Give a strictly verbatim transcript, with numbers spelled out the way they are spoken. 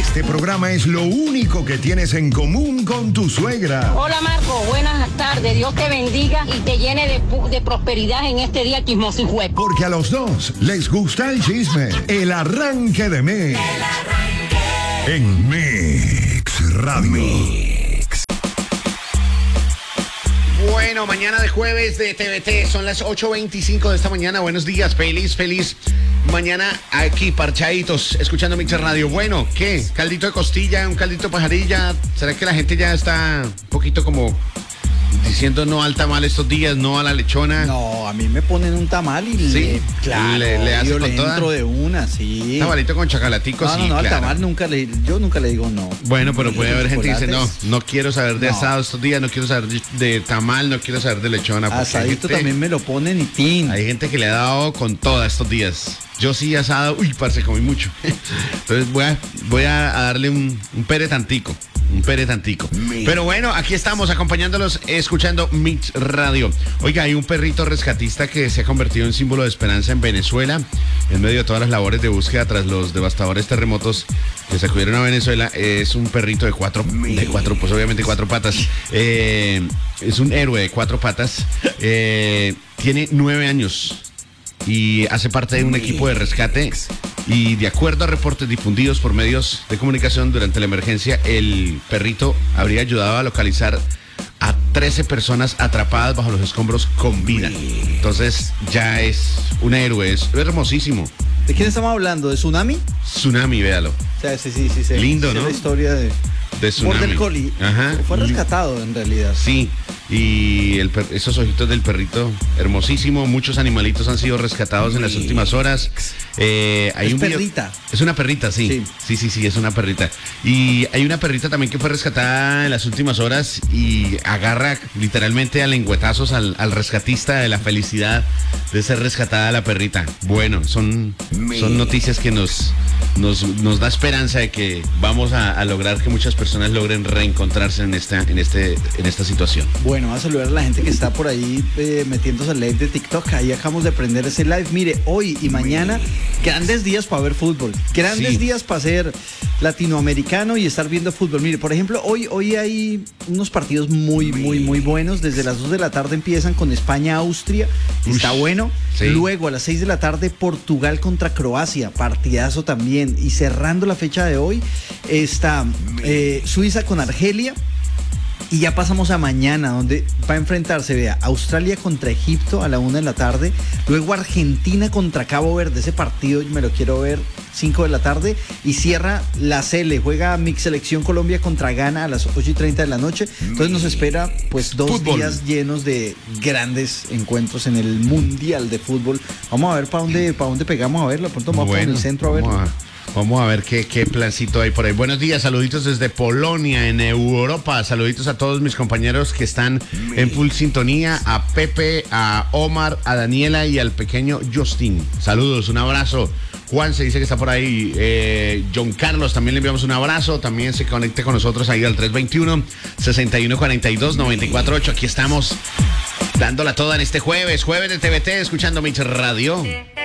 Este programa es lo único que tienes en común con tu suegra. Hola Marco, buenas tardes. Dios te bendiga y te llene de, de prosperidad en este día chismoso y juez. Porque a los dos les gusta el chisme. El arranque de Mix. El arranque. En Mix Radio. Mix. Bueno, mañana de jueves de T V T, son las ocho veinticinco de esta mañana. Buenos días, feliz, feliz mañana aquí, parchaditos, escuchando Mix Radio. Bueno, ¿qué? ¿Caldito de costilla, un caldito de pajarilla? ¿Será que la gente ya está un poquito como diciendo no al tamal estos días, no a la lechona? No, a mí me ponen un tamal y ¿Sí? le, claro, le, le hace yo con le toda? entro de una, sí. Tamalito con chocolaticos, No, no, sí, no, al claro. tamal nunca le, yo nunca le digo no. Bueno, pero puede haber gente que dice, no, Chocolates. no quiero saber de No. asado estos días, no quiero saber de, de tamal, no quiero saber de lechona. porque hay Asadito gente- también me lo ponen y tin. Hay gente que le ha dado con toda estos días. Yo sí asado, uy, parce, comí mucho. Entonces voy a, voy a darle un, un pere tantico. Un pere tantico. Pero bueno, aquí estamos acompañándolos, escuchando Mix Radio. Oiga, hay un perrito rescatista que se ha convertido en símbolo de esperanza en Venezuela, en medio de todas las labores de búsqueda tras los devastadores terremotos que sacudieron a Venezuela. Es un perrito de cuatro, de cuatro, pues obviamente cuatro patas. Eh, es un héroe de cuatro patas. Eh, tiene nueve años. Y hace parte de un equipo de rescate y de acuerdo a reportes difundidos por medios de comunicación durante la emergencia, el perrito habría ayudado a localizar a trece personas atrapadas bajo los escombros con vida. Entonces ya es un héroe, es hermosísimo. ¿De quién estamos hablando? ¿De Tsunami? Tsunami, véalo. O sea, sí, sí, sí. sí Lindo, sí, ¿no? La historia de De Tsunami. Border Collie. Ajá. Fue rescatado en realidad. Sí, y el per- esos ojitos del perrito, hermosísimo. Muchos animalitos han sido rescatados en las últimas horas. Eh, hay Es un video- perrita. Es una perrita, sí. Sí. sí. Sí, sí, es una perrita. Y hay una perrita también que fue rescatada en las últimas horas y agarra literalmente a lengüetazos al, al rescatista de la felicidad de ser rescatada la perrita. Bueno, son, son noticias que nos, nos, nos da esperanza de que vamos a, a lograr que muchas personas logren reencontrarse en esta, en este, en esta situación. Bueno, vamos a saludar a la gente que está por ahí eh, metiéndose al live de TikTok. Ahí acabamos de prender ese live. Mire, hoy y mañana, grandes días para ver fútbol. Grandes Sí. días para ser latinoamericano y estar viendo fútbol. Mire, por ejemplo, hoy, hoy hay unos partidos muy, muy, muy buenos. Desde las dos de la tarde empiezan con España-Austria. Está Ush, bueno. sí. Luego a las seis de la tarde Portugal contra Croacia. Partidazo también. Y cerrando la fecha de hoy está eh, Suiza con Argelia. Y ya pasamos a mañana, donde va a enfrentarse, vea, Australia contra Egipto a la una de la tarde. Luego Argentina contra Cabo Verde. Ese partido me lo quiero ver, cinco de la tarde. Y cierra la Sele, juega Mix Selección Colombia contra Ghana a las ocho y treinta de la noche. Entonces nos espera pues dos Fútbol. días llenos de grandes encuentros en el Mundial de Fútbol. Vamos a ver para dónde, para dónde pegamos a verlo. Pronto vamos para el centro a verlo. Vamos a, vamos a ver qué, qué plancito hay por ahí. Buenos días, saluditos desde Polonia, en Europa. Saluditos a todos mis compañeros que están en full sintonía. A Pepe, a Omar, a Daniela y al pequeño Justin. Saludos, un abrazo. Juan se dice que está por ahí. Eh, John Carlos, también le enviamos un abrazo. También se conecte con nosotros ahí al tres veintiuno, sesenta y uno cuarenta y dos, noventa y cuatro ocho. Aquí estamos dándola toda en este jueves, jueves de T V T, escuchando Mix Radio.